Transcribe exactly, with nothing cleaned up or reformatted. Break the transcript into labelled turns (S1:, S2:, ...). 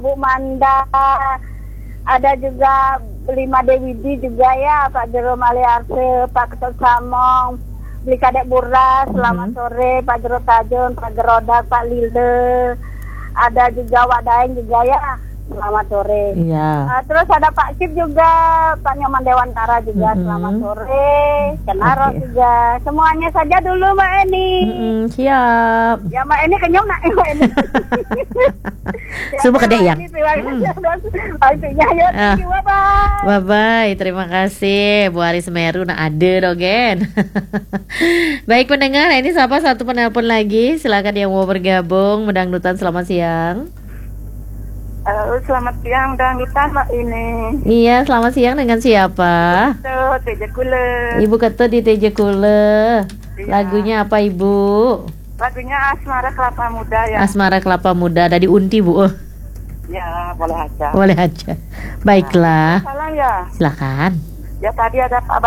S1: Bu Manda, ada juga Lima Dewidi juga ya, Pak Jero Maliarse, Pak Ketut Samong, Beli Kadek Burra, selamat
S2: Mm-hmm.
S1: sore, Pak Jero Tajun, Pak Gerodak, Pak Lilde, ada juga Wak Daeng juga ya, selamat sore.
S2: Iya.
S1: Uh, terus ada Pak Sip juga, Pak Nyoman Dewantara juga,
S2: Mm-hmm.
S1: selamat sore, Kenaro
S2: Oke.
S1: juga, semuanya saja dulu Mbak Eni.
S2: Mm-mm, siap.
S1: Ya Mbak Eni kenyang nak Mbak Eni.
S2: Semua kedek yang.
S1: Terima kasih atas waktunya ya.
S2: Ah.
S1: Thank you, bye-bye.
S2: Bye bye, terima kasih Bu Aris Meru nak ada dogen. Baik pendengar, ini siapa satu penelpon lagi? Silakan yang mau bergabung mendangdutan. Selamat siang.
S1: Halo, selamat siang dangdutan Mbak ini.
S2: Iya, selamat siang dengan siapa?
S1: Tuh, Teja Kule.
S2: Ibu Ketut di T J Kule.
S1: Iya.
S2: Lagunya apa Ibu?
S1: Lagunya Asmara Kelapa Muda ya.
S2: Asmara Kelapa Muda dari Unti Bu. Oh,
S1: Ya, boleh aja.
S2: boleh aja. Baiklah,
S1: Salah ya.
S2: silakan.
S1: Ya tadi ada Pak